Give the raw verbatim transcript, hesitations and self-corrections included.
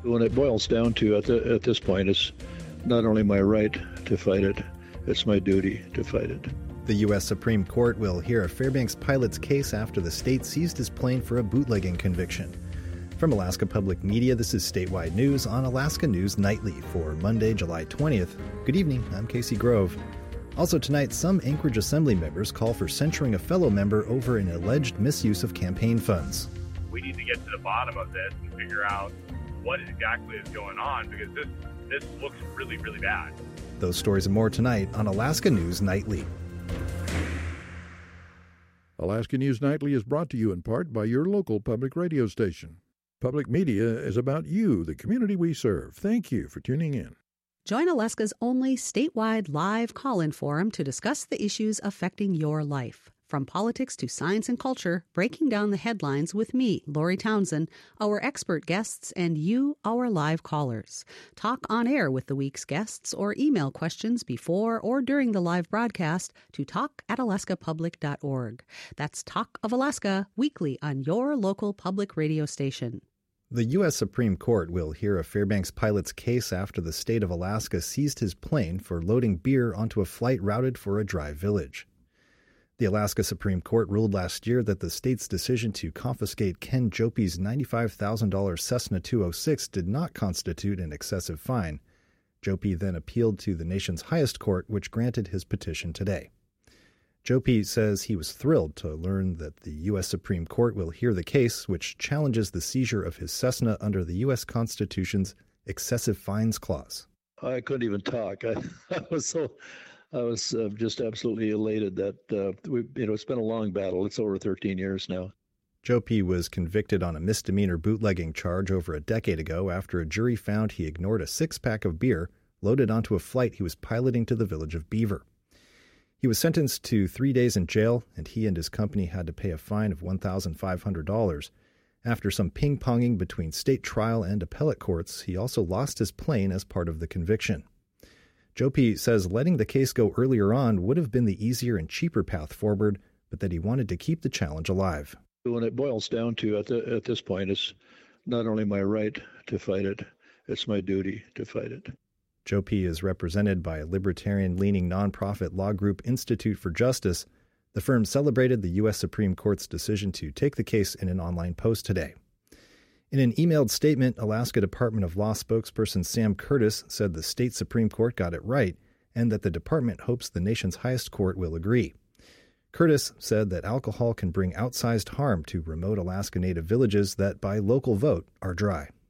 When it boils down to, at, the, at this point, it's not only my right to fight it, it's my duty to fight it. The U S Supreme Court will hear a Fairbanks pilot's case after the state seized his plane for a bootlegging conviction. From Alaska Public Media, this is Statewide News on Alaska News Nightly for Monday, July twentieth. Good evening, I'm Casey Grove. Also tonight, some Anchorage Assembly members call for censuring a fellow member over an alleged misuse of campaign funds. We need to get to the bottom of this and figure out what exactly is going on, because this, this looks really, really bad. Those stories and more tonight on Alaska News Nightly. Alaska News Nightly is brought to you in part by your local public radio station. Public media is about you, the community we serve. Thank you for tuning in. Join Alaska's only statewide live call-in forum to discuss the issues affecting your life. From politics to science and culture, breaking down the headlines with me, Lori Townsend, our expert guests, and you, our live callers. Talk on air with the week's guests or email questions before or during the live broadcast to talk at alaska public dot org. That's Talk of Alaska, weekly on your local public radio station. The U S Supreme Court will hear a Fairbanks pilot's case after the state of Alaska seized his plane for loading beer onto a flight routed for a dry village. The Alaska Supreme Court ruled last year that the state's decision to confiscate Ken Jopie's ninety-five thousand dollars Cessna two oh six did not constitute an excessive fine. Jopie then appealed to the nation's highest court, which granted his petition today. Jopie says he was thrilled to learn that the U S Supreme Court will hear the case, which challenges the seizure of his Cessna under the U S Constitution's excessive fines clause. I couldn't even talk. I, I was so, I was uh, just absolutely elated that uh, we, you know, it's been a long battle. It's over thirteen years now. Jopie was convicted on a misdemeanor bootlegging charge over a decade ago after a jury found he ignored a six-pack of beer loaded onto a flight he was piloting to the village of Beaver. He was sentenced to three days in jail, and he and his company had to pay a fine of one thousand five hundred dollars. After some ping-ponging between state trial and appellate courts, he also lost his plane as part of the conviction. Jopie says letting the case go earlier on would have been the easier and cheaper path forward, but that he wanted to keep the challenge alive. When it boils down to, at, the, at this point, it's not only my right to fight it, it's my duty to fight it. Jopie is represented by a libertarian-leaning nonprofit law group Institute for Justice. The firm celebrated the U S Supreme Court's decision to take the case in an online post today. In an emailed statement, Alaska Department of Law spokesperson Sam Curtis said the state Supreme Court got it right and that the department hopes the nation's highest court will agree. Curtis said that alcohol can bring outsized harm to remote Alaska Native villages that, by local vote, are dry.